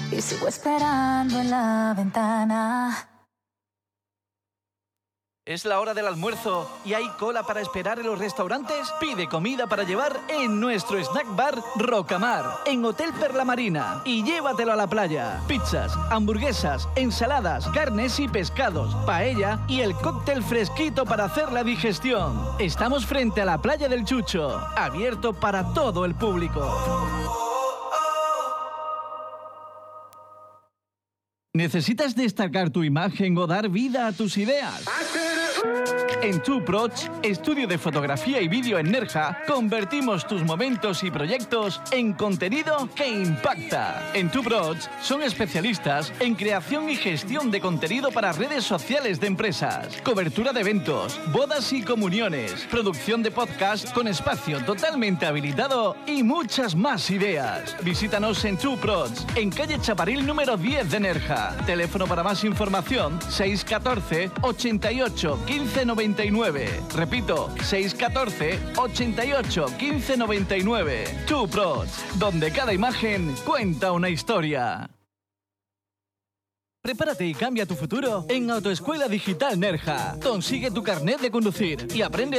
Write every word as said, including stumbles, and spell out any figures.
y sigo esperando en la ventana. ¿Es la hora del almuerzo y hay cola para esperar en los restaurantes? Pide comida para llevar en nuestro snack bar Rocamar, en Hotel Perla Marina, y llévatelo a la playa. Pizzas, hamburguesas, ensaladas, carnes y pescados, paella y el cóctel fresquito para hacer la digestión. Estamos frente a la playa del Chucho, abierto para todo el público. ¿Necesitas destacar tu imagen o dar vida a tus ideas? En TwoProds, estudio de fotografía y vídeo en Nerja, convertimos tus momentos y proyectos en contenido que impacta. En TwoProds son especialistas en creación y gestión de contenido para redes sociales de empresas, cobertura de eventos, bodas y comuniones, producción de podcast con espacio totalmente habilitado y muchas más ideas. Visítanos en TwoProds, en calle Chaparil número diez de Nerja. Teléfono para más información seis uno cuatro, ochenta y ocho, quince noventa y nueve. Repito, seis uno cuatro, ochenta y ocho, quince noventa y nueve. TwoProds, donde cada imagen cuenta una historia. Prepárate y cambia tu futuro en Autoescuela Digital Nerja. Consigue tu carnet de conducir y aprende